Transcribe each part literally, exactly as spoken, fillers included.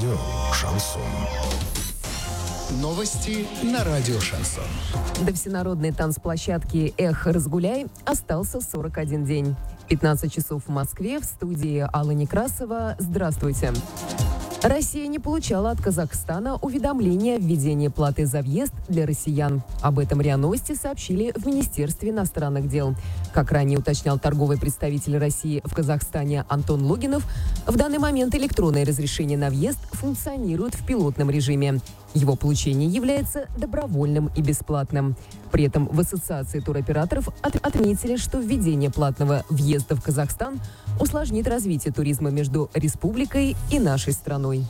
радио «Шансон». Новости на радио «Шансон». До всенародной танцплощадки «Эх, разгуляй» остался сорок один день. пятнадцать часов в Москве, в студии Алла Некрасова. Здравствуйте. Россия не получала от Казахстана уведомления о введении платы за въезд для россиян. Об этом РИА Новости сообщили в Министерстве иностранных дел. Как ранее уточнял торговый представитель России в Казахстане Антон Логинов, в данный момент электронное разрешение на въезд функционирует в пилотном режиме. Его получение является добровольным и бесплатным. При этом в Ассоциации туроператоров от- отметили, что введение платного въезда в Казахстан усложнит развитие туризма между республикой и нашей страной.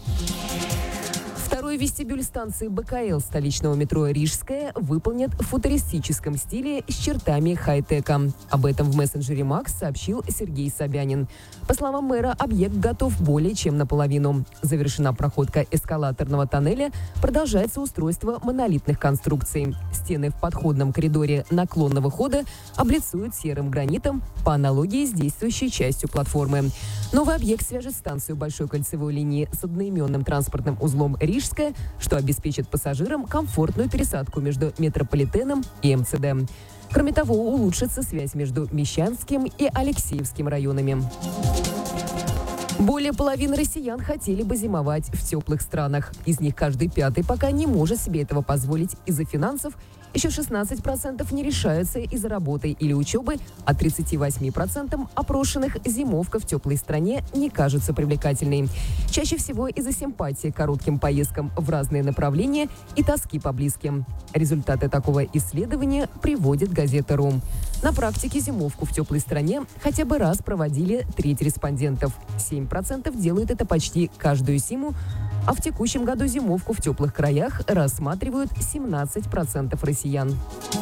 Второй вестибюль станции БКЛ столичного метро «Рижская» выполнят в футуристическом стиле с чертами хай-тека. Об этом в мессенджере Макс сообщил Сергей Собянин. По словам мэра, объект готов более чем наполовину. Завершена проходка эскалаторного тоннеля, продолжается устройство монолитных конструкций. Стены в подходном коридоре наклонного хода облицуют серым гранитом по аналогии с действующей частью платформы. Новый объект свяжет станцию Большой кольцевой линии с одноименным транспортным узлом «Рижская», что обеспечит пассажирам комфортную пересадку между метрополитеном и МЦД. Кроме того, улучшится связь между Мещанским и Алексеевским районами. Более половины россиян хотели бы зимовать в теплых странах. Из них каждый пятый пока не может себе этого позволить из-за финансов. Еще шестнадцать процентов не решаются из-за работы или учебы, а тридцать восемь процентов опрошенных зимовка в теплой стране не кажется привлекательной. Чаще всего из-за симпатии к коротким поездкам в разные направления и тоски по близким. Результаты такого исследования приводит газета «Ром». На практике зимовку в теплой стране хотя бы раз проводили треть респондентов. семь процентов делают это почти каждую зиму, а в текущем году зимовку в теплых краях рассматривают семнадцать процентов россиян.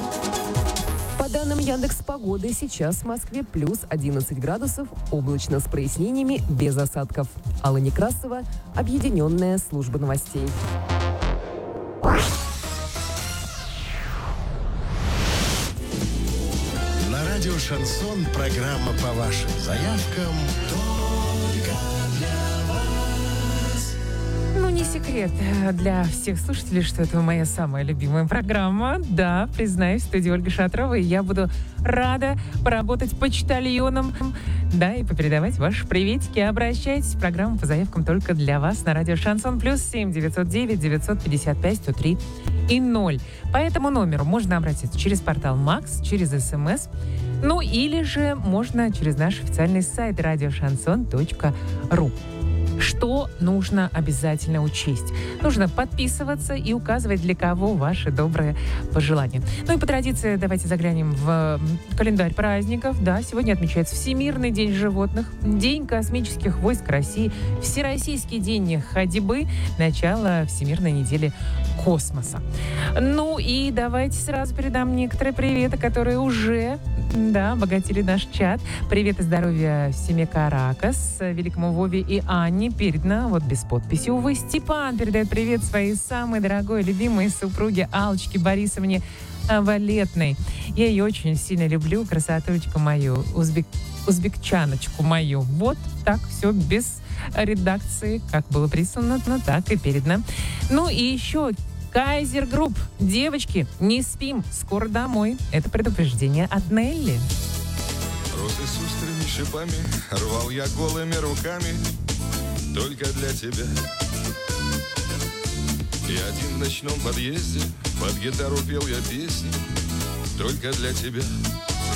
По данным Яндекс.Погоды, сейчас в Москве плюс одиннадцать градусов, облачно с прояснениями, без осадков. Алла Некрасова, Объединенная служба новостей. На радио «Шансон» программа по вашим заявкам только для вас. Ну, не секрет для всех слушателей, что это моя самая любимая программа. Да, признаюсь, в студии Ольга Шатрова, и я буду рада поработать почтальоном, да, и попередавать ваши приветики. Обращайтесь в программу по заявкам только для вас на радио «Шансон». Плюс семь девятьсот девять девятьсот пятьдесят пять сто три и ноль. По этому номеру можно обратиться через портал Макс, через СМС, ну или же можно через наш официальный сайт радио шансон точка ру. Что нужно обязательно учесть? Нужно подписываться и указывать, для кого ваши добрые пожелания. Ну и по традиции давайте заглянем в календарь праздников. Да, сегодня отмечается Всемирный день животных, День космических войск России, Всероссийский день ходьбы, начало Всемирной недели космоса. Ну и давайте сразу передам некоторые приветы, которые уже, да, обогатили наш чат. Привет и здоровья семье Каракас, великому Вове и Анне. Передано, вот без подписи, увы. Степан передает привет своей самой дорогой, любимой супруге Аллочке Борисовне Валетной. Я ее очень сильно люблю, красотулечку мою, узбек, узбекчаночку мою. Вот так все без редакции, как было прислано, но так и передано. Ну и еще Кайзер Групп. Девочки, не спим, скоро домой. Это предупреждение от Нелли. Розы с острыми шипами рвал я голыми руками только для тебя. И один в ночном подъезде под гитару пел я песни только для тебя.